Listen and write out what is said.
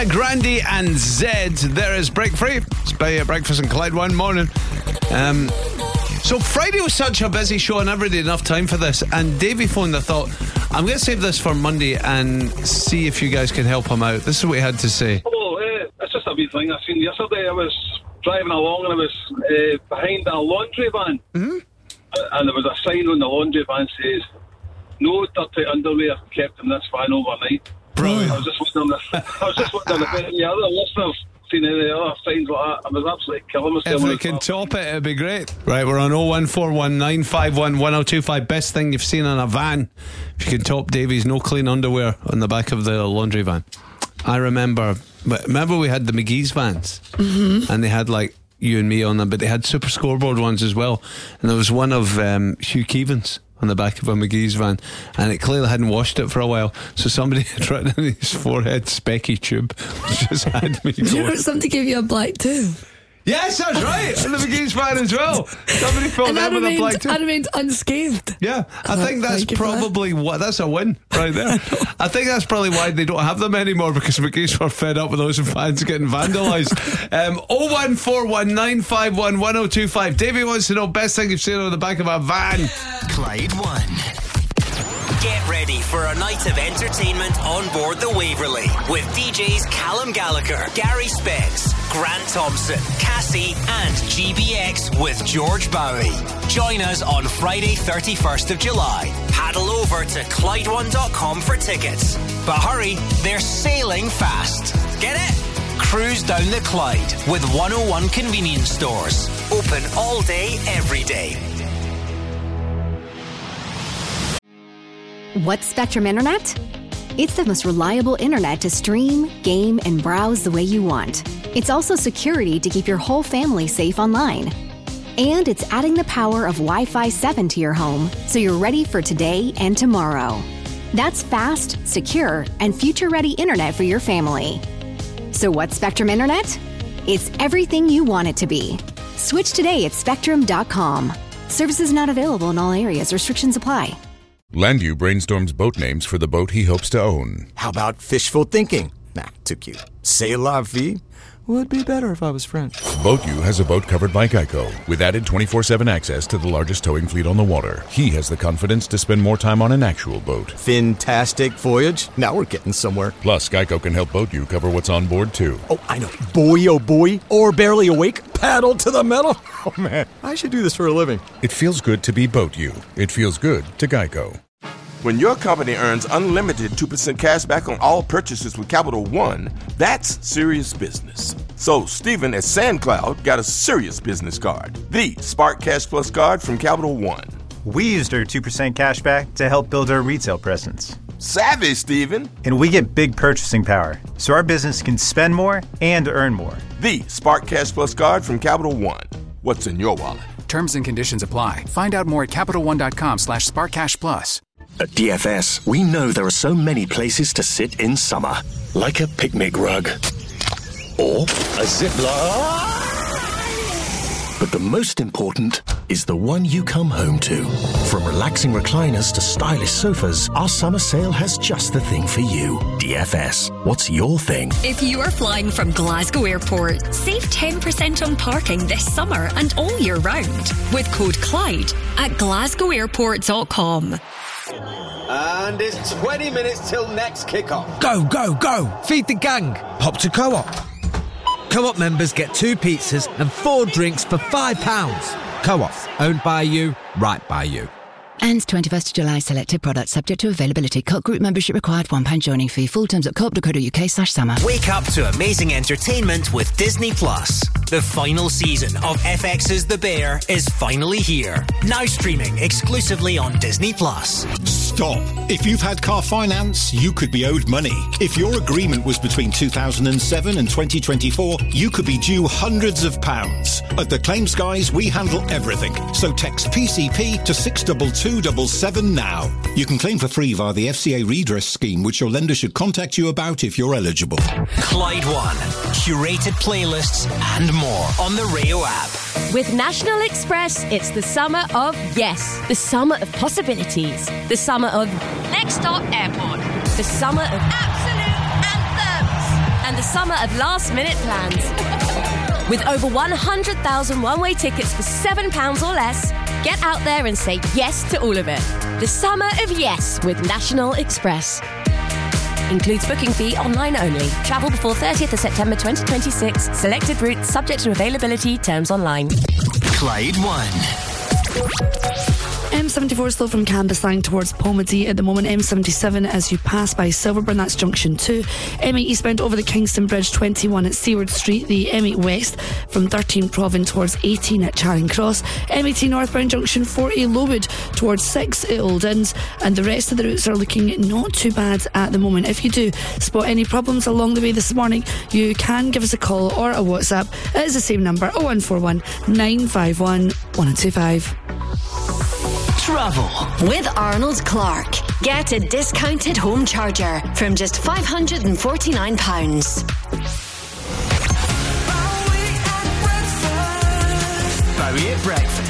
Grandy and Zed. There is Break Free. It's by Breakfast and Clyde one morning. So Friday was such a busy show, I never had enough time for this. And Davey phoned. I thought, I'm going to save this for Monday and see if you guys can help him out. This is what he had to say. Hello, it's just a wee thing I seen yesterday. I was driving along and I was behind a laundry van. Mm-hmm. And there was a sign on the laundry van says, "No dirty underwear kept in this van overnight." Brilliant. I was just wondering if any other listeners seen any other signs like that. I was absolutely killing myself. If we can top it, it'd be great. Right, we're on 01419511025. Best thing you've seen in a van. If you can top Davies, no clean underwear on the back of the laundry van. I remember we had the McGee's vans, and they had like you and me on them, but they had super scoreboard ones as well. And there was one of Hugh Keevans on the back of a McGee's van, and it clearly hadn't washed it for a while, so somebody had written in his forehead "Specky Tube," which just had me Do you going. want something to give you a black tube? Yes, that's right. On the McGee's van as well. Somebody filled them with a black tube. I remained unscathed. Yeah, I think that's probably that's a win right there. I think that's probably why they don't have them anymore, because McGee's were fed up with those fans getting vandalised. 01419511025. Davey wants to know best thing you've seen on the back of a van. Clyde One. Get ready for a night of entertainment on board the Waverley with DJs Callum Gallagher, Gary Specs, Grant Thompson, Cassie and GBX with George Bowie. Join us on Friday 31st of July. Paddle over to Clyde1.com for tickets. But hurry, they're sailing fast. Get it? Cruise down the Clyde with 101 convenience stores. Open all day, every day. What's Spectrum Internet? It's the most reliable internet to stream, game, and browse the way you want. It's also security to keep your whole family safe online. And it's adding the power of Wi-Fi 7 to your home, so you're ready for today and tomorrow. That's fast, secure, and future-ready internet for your family. So what's Spectrum Internet? It's everything you want it to be. Switch today at Spectrum.com. Services not available in all areas. Restrictions apply. Landview brainstorms boat names for the boat he hopes to own. How about fishful thinking? Nah, too cute. C'est la vie? Would be better if I was French. BoatU has a boat covered by Geico, with added 24/7 access to the largest towing fleet on the water. He has the confidence to spend more time on an actual boat. Fantastic voyage. Now we're getting somewhere. Plus, Geico can help BoatU cover what's on board, too. Oh, I know. Boy, oh boy. Or barely awake. Paddle to the metal. Oh, man. I should do this for a living. It feels good to be BoatU. It feels good to Geico. When your company earns unlimited 2% cash back on all purchases with Capital One, that's serious business. So Stephen at SandCloud got a serious business card, the Spark Cash Plus card from Capital One. We used our 2% cash back to help build our retail presence. Savvy, Stephen. And we get big purchasing power, so our business can spend more and earn more. The Spark Cash Plus card from Capital One. What's in your wallet? Terms and conditions apply. Find out more at CapitalOne.com/SparkCashPlus. At DFS, we know there are so many places to sit in summer. Like a picnic rug. Or a zipline. But the most important is the one you come home to. From relaxing recliners to stylish sofas, our summer sale has just the thing for you. DFS, what's your thing? If you are flying from Glasgow Airport, save 10% on parking this summer and all year round with code Clyde at glasgowairport.com. And it's 20 minutes till next kickoff. Go, go, go! Feed the gang! Hop to Co-op. Co-op members get 2 pizzas and 4 drinks for £5. Co-op, owned by you, right by you. Ends 21st of July. Selected products subject to availability. Co-op group membership required. £1 joining fee. Full terms at co-op.co.uk/summer. Wake up to amazing entertainment with Disney Plus. The final season of FX's The Bear is finally here. Now streaming exclusively on Disney Plus. Stop. If you've had car finance, you could be owed money. If your agreement was between 2007 and 2024, you could be due hundreds of pounds. At the Claims Guys, we handle everything. So text PCP to 62277 now. You can claim for free via the FCA redress scheme, which your lender should contact you about if you're eligible. Clyde One. Curated playlists and more on the Rayo app. With National Express, it's the summer of yes. The summer of possibilities. The summer of Next stop airport. The summer of absolute anthems. And the summer of last-minute plans. With over 100,000 one-way tickets for £7 or less, get out there and say yes to all of it. The summer of yes with National Express. Includes booking fee online only. Travel before 30th of September 2026. Selected routes subject to availability. Terms online. Clyde 1. M74 slow from Cambuslang towards Pomedy at the moment. M77 as you pass by Silverburn, that's junction 2. M8 eastbound over the Kingston Bridge 21 at Seward Street. The M8 west from 13 Provan towards 18 at Charing Cross. M18 northbound junction 40 Lowood towards 6 at Old Inns. And the rest of the routes are looking not too bad at the moment. If you do spot any problems along the way this morning, you can give us a call or a WhatsApp. It is the same number, 0141 951 1025. Travel with Arnold Clark. Get a discounted home charger from just £549. Bowie at breakfast.